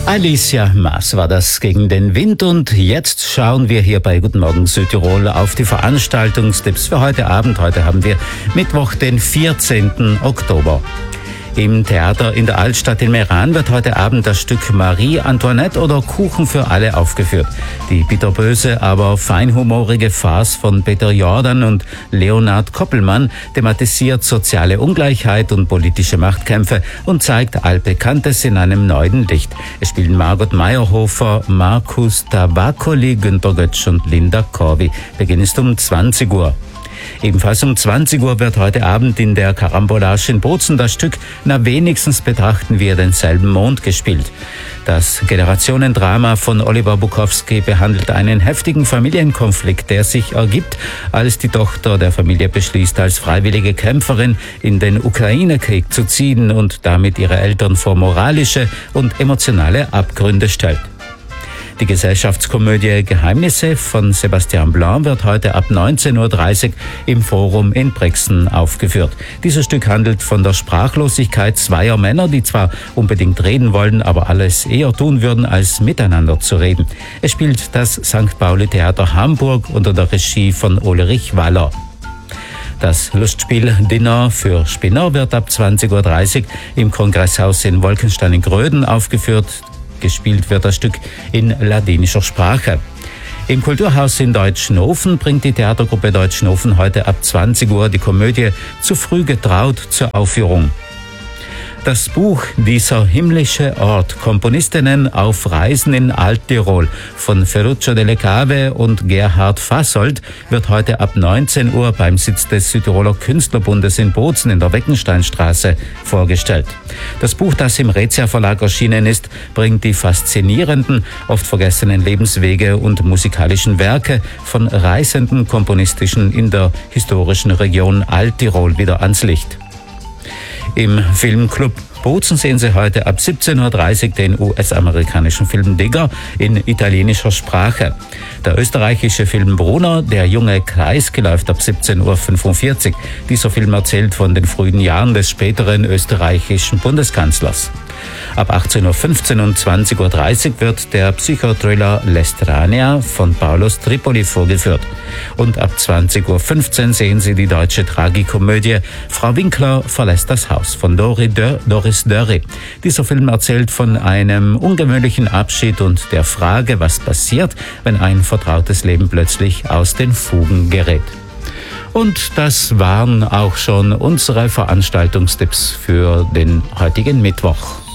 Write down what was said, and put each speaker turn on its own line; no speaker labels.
Alicia Maas war das gegen den Wind und jetzt schauen wir hier bei Guten Morgen Südtirol auf die Veranstaltungstipps für heute Abend. Heute haben wir Mittwoch, den 14. Oktober. Im Theater in der Altstadt in Meran wird heute Abend das Stück Marie Antoinette oder Kuchen für alle aufgeführt. Die bitterböse, aber feinhumorige Farce von Peter Jordan und Leonhard Koppelmann thematisiert soziale Ungleichheit und politische Machtkämpfe und zeigt Altbekanntes in einem neuen Licht. Es spielen Margot Meyerhofer, Markus Tabacoli, Günter Götsch und Linda Corvi. Beginn ist um 20 Uhr. Ebenfalls um 20 Uhr wird heute Abend in der Karambolage in Bozen das Stück Na wenigstens betrachten wir denselben Mond gespielt. Das Generationendrama von Oliver Bukowski behandelt einen heftigen Familienkonflikt, der sich ergibt, als die Tochter der Familie beschließt, als freiwillige Kämpferin in den Ukraine-Krieg zu ziehen und damit ihre Eltern vor moralische und emotionale Abgründe stellt. Die Gesellschaftskomödie Geheimnisse von Sebastian Blanc wird heute ab 19.30 Uhr im Forum in Brixen aufgeführt. Dieses Stück handelt von der Sprachlosigkeit zweier Männer, die zwar unbedingt reden wollen, aber alles eher tun würden, als miteinander zu reden. Es spielt das St. Pauli Theater Hamburg unter der Regie von Ulrich Waller. Das Lustspiel Dinner für Spinner wird ab 20.30 Uhr im Kongresshaus in Wolkenstein in Gröden aufgeführt. Gespielt wird das Stück in ladinischer Sprache. Im Kulturhaus in Deutschnofen bringt die Theatergruppe Deutschnofen heute ab 20 Uhr die Komödie Zu früh getraut zur Aufführung. Das Buch Dieser himmlische Ort, Komponistinnen auf Reisen in Alttirol von Ferruccio delle Cave und Gerhard Fassold wird heute ab 19 Uhr beim Sitz des Südtiroler Künstlerbundes in Bozen in der Weckensteinstraße vorgestellt. Das Buch, das im Rezia Verlag erschienen ist, bringt die faszinierenden, oft vergessenen Lebenswege und musikalischen Werke von reisenden Komponisten in der historischen Region Alttirol wieder ans Licht. Im Filmclub Bozen sehen Sie heute ab 17.30 Uhr den US-amerikanischen Film Digger in italienischer Sprache. Der österreichische Film Brunner, der junge Kreisky, läuft ab 17.45 Uhr. Dieser Film erzählt von den frühen Jahren des späteren österreichischen Bundeskanzlers. Ab 18.15 Uhr und 20.30 Uhr wird der Psychothriller L'Estranea von Paulus Tripoli vorgeführt. Und ab 20.15 Uhr sehen Sie die deutsche Tragikomödie Frau Winkler verlässt das Haus von Doris Dörri. Dieser Film erzählt von einem ungewöhnlichen Abschied und der Frage, was passiert, wenn ein vertrautes Leben plötzlich aus den Fugen gerät. Und das waren auch schon unsere Veranstaltungstipps für den heutigen Mittwoch.